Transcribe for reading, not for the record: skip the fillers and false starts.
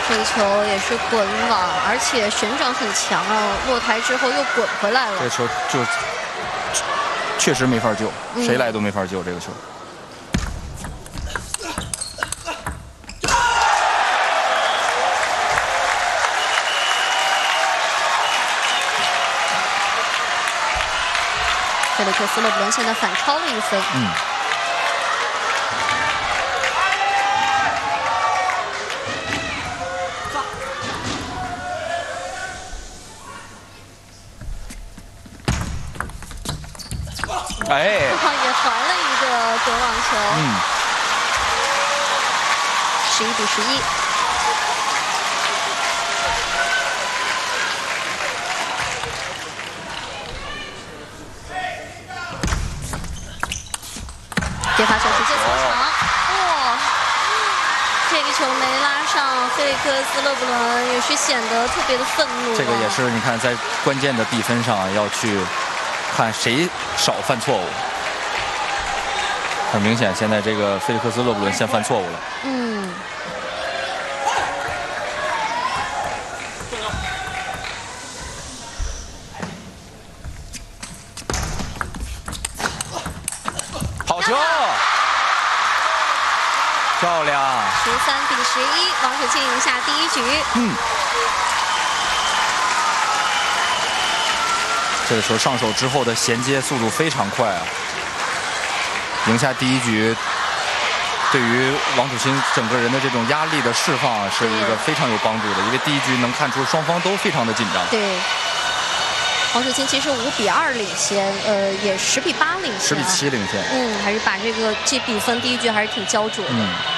这个球也是滚网，而且旋转很强啊，落台之后又滚回来了。 这个球就确实没法救，谁来都没法救这个球。 菲利克斯·勒布伦现在反超了1分。 哎， 也传了一个滚网球。11比11。接发球直接球长，哇！这个球没拉上，菲利克斯·勒布伦也是显得特别的愤怒。 这个也是你看，在关键的比分上要去看谁少犯错误。很明显，现在这个菲利克斯·勒布伦先犯错误了。好球！漂亮 13比11，王楚钦赢下第1局。 这个球上手之后的衔接速度非常快啊！赢下第1局，对于王楚钦整个人的这种压力的释放啊，是一个非常有帮助的。因为第1局能看出双方都非常的紧张。 对。王楚钦其实5比2领先，也10比8领先，10 比7领先。 还是把这比分第1局还是挺焦灼的。